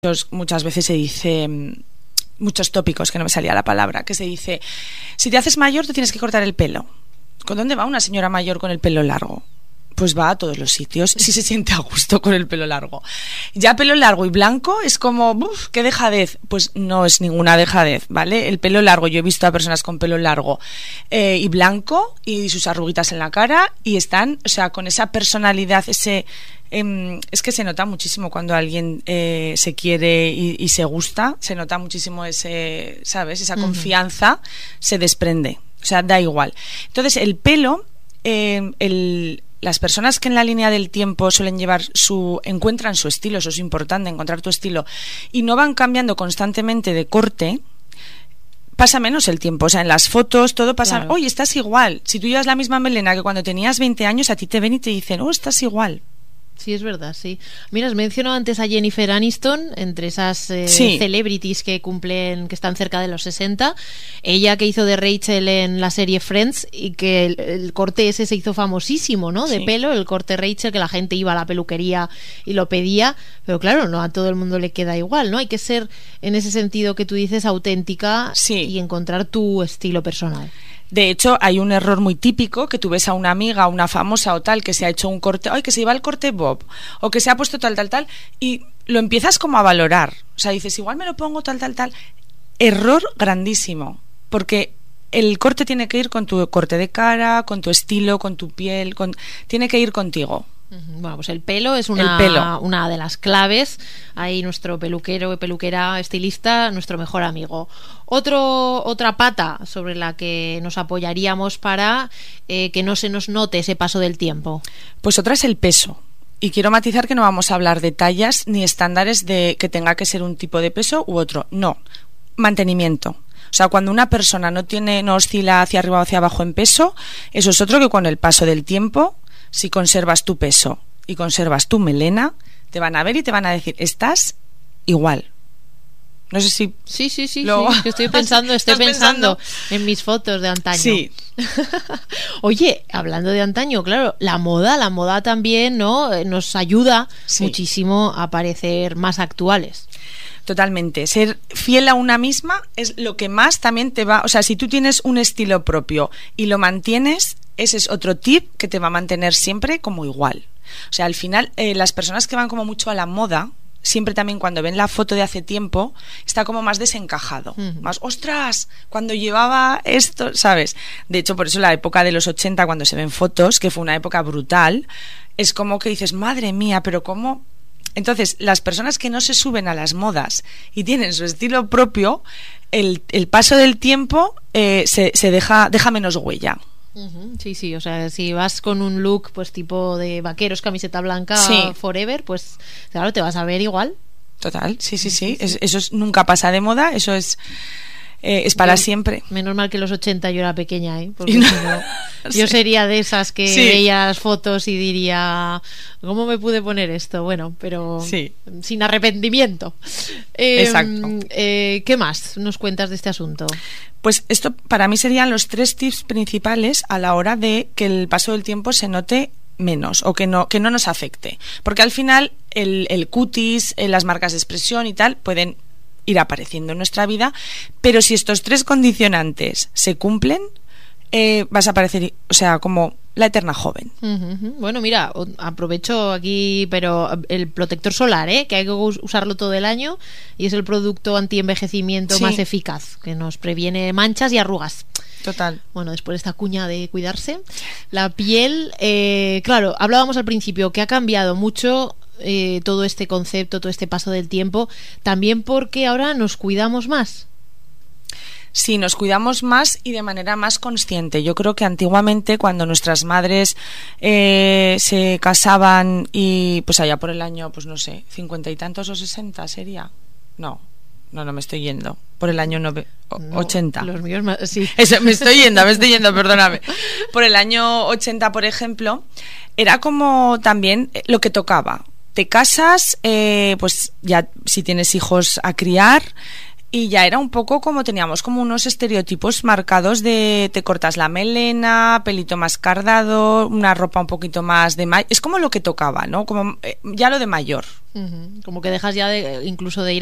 Muchas veces se dice, muchos tópicos, que no me salía la palabra, que se dice, si te haces mayor te tienes que cortar el pelo. ¿Con dónde va una señora mayor con el pelo largo? Pues va a todos los sitios, si se siente a gusto con el pelo largo. Ya pelo largo y blanco es como, ¡buf!, qué dejadez. Pues no es ninguna dejadez, ¿vale? El pelo largo, yo he visto a personas con pelo largo y blanco y sus arruguitas en la cara y están, o sea, con esa personalidad, es que se nota muchísimo cuando alguien se quiere y se gusta, se nota muchísimo ese, ¿sabes? Esa confianza se desprende, o sea, da igual. Entonces, el pelo, las personas que en la línea del tiempo suelen llevar encuentran su estilo, eso es importante, encontrar tu estilo, y no van cambiando constantemente de corte, pasa menos el tiempo. O sea, en las fotos todo pasa, claro. Oye, estás igual. Si tú llevas la misma melena que cuando tenías 20 años, a ti te ven y te dicen, oh, estás igual. Sí, es verdad, sí. Mira, has mencionado antes a Jennifer Aniston, entre esas celebrities que están cerca de los 60. Ella que hizo de Rachel en la serie Friends y que el corte ese se hizo famosísimo, ¿no? De pelo, el corte Rachel, que la gente iba a la peluquería y lo pedía. Pero claro, no a todo el mundo le queda igual, ¿no? Hay que ser, en ese sentido que tú dices, auténtica y encontrar tu estilo personal. De hecho, hay un error muy típico, que tú ves a una amiga, una famosa o tal, que se ha hecho un corte, que se lleva el corte bob, o que se ha puesto tal, y lo empiezas como a valorar. O sea, dices, igual me lo pongo tal. Error grandísimo, porque el corte tiene que ir con tu corte de cara, con tu estilo, con tu piel, tiene que ir contigo. Bueno, pues el pelo es una de las claves. Ahí nuestro peluquero, peluquera, estilista, nuestro mejor amigo. Otra pata sobre la que nos apoyaríamos para que no se nos note ese paso del tiempo. Pues otra es el peso. Y quiero matizar que no vamos a hablar de tallas ni estándares de que tenga que ser un tipo de peso u otro. No, mantenimiento. O sea, cuando una persona no oscila hacia arriba o hacia abajo en peso, eso es otro que con el paso del tiempo, si conservas tu peso y conservas tu melena, te van a ver y te van a decir, estás igual. No sé si... Sí, que estoy pensando en mis fotos de antaño. Sí. Oye, hablando de antaño, claro, la moda también, ¿no? Nos ayuda muchísimo a parecer más actuales. Totalmente. Ser fiel a una misma es lo que más también te va... O sea, si tú tienes un estilo propio y lo mantienes, ese es otro tip que te va a mantener siempre como igual. O sea, al final, las personas que van como mucho a la moda, siempre también cuando ven la foto de hace tiempo, está como más desencajado. Más, ¡ostras!, cuando llevaba esto, ¿sabes? De hecho, por eso la época de los 80, cuando se ven fotos, que fue una época brutal, es como que dices, madre mía, pero ¿cómo...? Entonces, las personas que no se suben a las modas y tienen su estilo propio, el paso del tiempo deja menos huella. Sí, o sea, si vas con un look pues tipo de vaqueros, camiseta blanca, forever, pues claro, te vas a ver igual. Total, sí. Eso nunca pasa de moda, eso es para siempre. Menos mal que en los 80 yo era pequeña, porque si no, yo sería de esas que veía las fotos y diría, ¿cómo me pude poner esto? Bueno, pero sin arrepentimiento. Exacto. ¿Qué más nos cuentas de este asunto? Pues esto para mí serían los 3 tips principales a la hora de que el paso del tiempo se note menos o que no nos afecte. Porque al final el cutis, las marcas de expresión y tal pueden ir apareciendo en nuestra vida, pero si estos 3 condicionantes se cumplen, vas a parecer, o sea, como la eterna joven. Bueno, mira, aprovecho aquí, pero el protector solar, que hay que usarlo todo el año, y es el producto anti-envejecimiento más eficaz, que nos previene manchas y arrugas. Total. Bueno, después de esta cuña de cuidarse, la piel, claro, hablábamos al principio que ha cambiado mucho todo este concepto, todo este paso del tiempo, también porque ahora nos cuidamos más. Sí, nos cuidamos más y de manera más consciente. Yo creo que antiguamente, cuando nuestras madres se casaban y pues allá por el año, pues no sé, 50 y tantos o 60 sería. No, me estoy yendo. Por el año 80. Los míos más, sí. Eso, me estoy yendo, perdóname. Por el año 80, por ejemplo, era como también lo que tocaba. Te casas, pues ya si tienes hijos a criar, y ya era un poco como teníamos como unos estereotipos marcados de te cortas la melena, pelito más cardado, una ropa un poquito más de es como lo que tocaba, ¿no? Como ya lo de mayor. Como que dejas ya incluso de ir